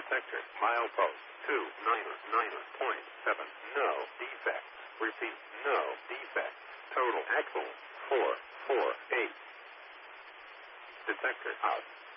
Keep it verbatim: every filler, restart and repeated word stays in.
Detector. Milepost two nine nine point seven. No defects. Repeat. No defects. Total axle four four eight. Detector out.